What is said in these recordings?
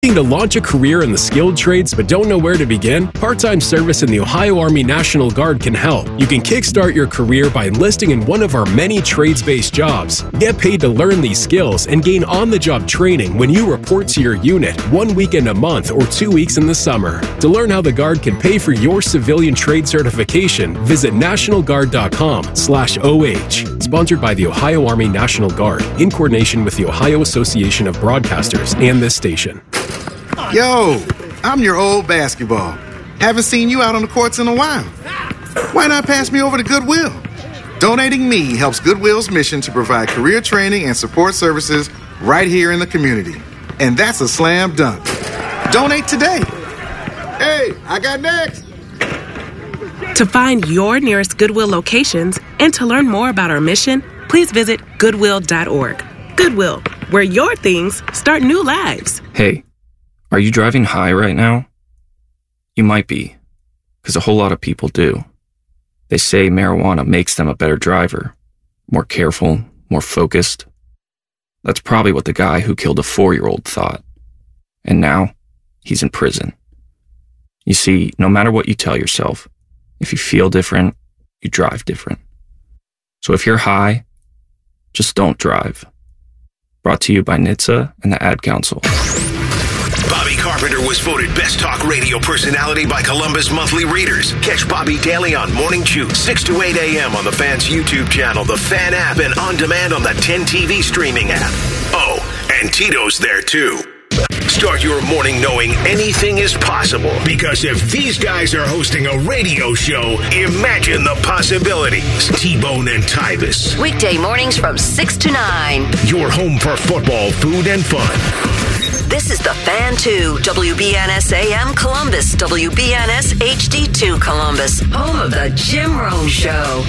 Looking to launch a career in the skilled trades but don't know where to begin? Part-time service in the Ohio Army National Guard can help. You can kickstart your career by enlisting in one of our many trades-based jobs. Get paid to learn these skills and gain on-the-job training when you report to your unit 1 weekend a month or 2 weeks in the summer. To learn how the Guard can pay for your civilian trade certification, visit nationalguard.com/OH. Sponsored by the Ohio Army National Guard in coordination with the Ohio Association of Broadcasters and this station. Yo, I'm your old basketball. Haven't seen you out on the courts in a while. Why not pass me over to Goodwill? Donating me helps Goodwill's mission to provide career training and support services right here in the community. And that's a slam dunk. Donate today. Hey, I got next. To find your nearest Goodwill locations and to learn more about our mission, please visit goodwill.org. Goodwill, where your things start new lives. Hey, are you driving high right now? You might be, because a whole lot of people do. They say marijuana makes them a better driver, more careful, more focused. That's probably what the guy who killed a 4-year-old thought. And now, he's in prison. You see, no matter what you tell yourself, if you feel different, you drive different. So if you're high, just don't drive. Brought to you by NHTSA and the Ad Council. Bobby Carpenter was voted Best Talk Radio Personality by Columbus Monthly Readers. Catch Bobby daily on Morning Chew, 6 to 8 a.m. on the Fan's YouTube channel, the Fan app, and on demand on the 10 TV streaming app. Oh, and Tito's there too. Start your morning knowing anything is possible, because if these guys are hosting a radio show, imagine the possibilities. T-Bone and Tyvis. Weekday mornings from 6 to 9. Your home for football, food, and fun. This is the Fan 2, WBNS AM Columbus, WBNS HD2 Columbus, home of the Jim Rome Show.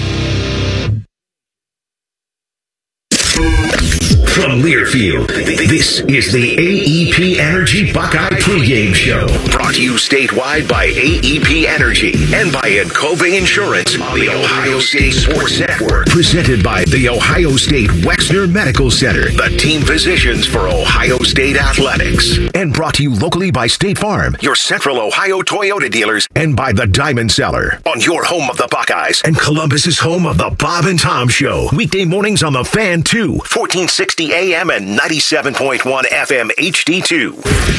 From Learfield, this is the AEP Energy Buckeye Pregame Show. Brought to you statewide by AEP Energy and by Encova Insurance on the Ohio State Sports Network. Presented by the Ohio State Wexner Medical Center, the team physicians for Ohio State Athletics. And brought to you locally by State Farm, your Central Ohio Toyota dealers, and by the Diamond Cellar, on your home of the Buckeyes and Columbus's home of the Bob and Tom Show. Weekday mornings on the Fan 2, 1460 AM and 97.1 FM HD2.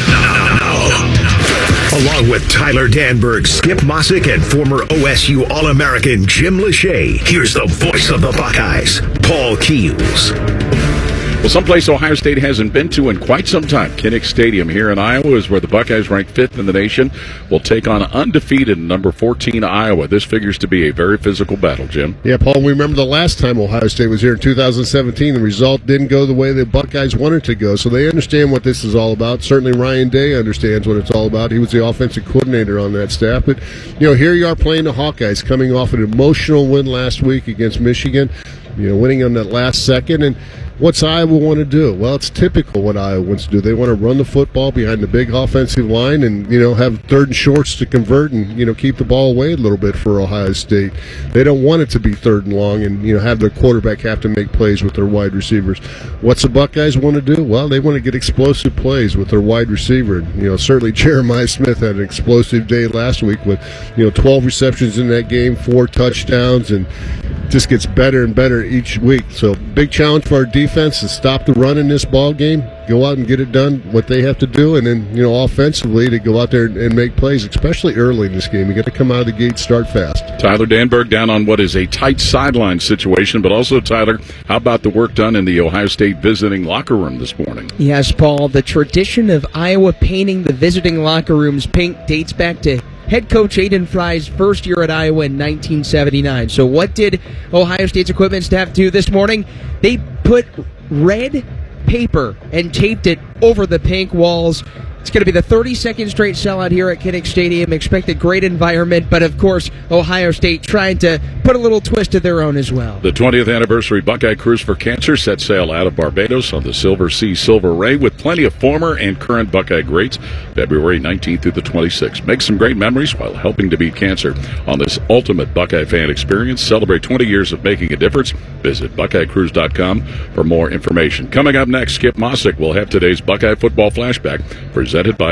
Along with Tyler Danberg, Skip Mossick, and former OSU All-American Jim Lachey, here's the voice of the Buckeyes, Paul Keels. Well, someplace Ohio State hasn't been to in quite some time, Kinnick Stadium here in Iowa is where the Buckeyes, ranked 5th in the nation, will take on undefeated number 14 Iowa. This figures to be a very physical battle, Jim. Yeah, Paul, we remember the last time Ohio State was here in 2017. The result didn't go the way the Buckeyes wanted to go, so they understand what this is all about. Certainly Ryan Day understands what it's all about. He was the offensive coordinator on that staff. But, here you are playing the Hawkeyes, coming off an emotional win last week against Michigan, winning on that last second. And what's Iowa want to do? Well, it's typical what Iowa wants to do. They want to run the football behind the big offensive line and, have third and shorts to convert and, keep the ball away a little bit for Ohio State. They don't want it to be third and long and, have their quarterback have to make plays with their wide receivers. What's the Buckeyes want to do? Well, they want to get explosive plays with their wide receiver. Certainly Jeremiah Smith had an explosive day last week with, 12 receptions in that game, 4 touchdowns, and just gets better and better each week. So big challenge for our defense to stop the run in this ball game, go out and get it done, what they have to do, and then, offensively to go out there and make plays, especially early in this game. You got to come out of the gate, start fast. Tyler Danberg down on what is a tight sideline situation, but also, Tyler, how about the work done in the Ohio State visiting locker room this morning? Yes, Paul, the tradition of Iowa painting the visiting locker rooms pink dates back to head coach Aiden Fry's first year at Iowa in 1979. So what did Ohio State's equipment staff do this morning? They put red paper and taped it over the pink walls. It's going to be the 32nd straight sellout here at Kinnick Stadium. Expect a great environment, but of course, Ohio State trying to put a little twist of their own as well. The 20th anniversary Buckeye Cruise for Cancer set sail out of Barbados on the Silver Sea Silver Ray with plenty of former and current Buckeye greats, February 19th through the 26th. Make some great memories while helping to beat cancer on this ultimate Buckeye fan experience. Celebrate 20 years of making a difference. Visit BuckeyeCruise.com for more information. Coming up next, Skip Mossick will have today's Buckeye football flashback presented presented by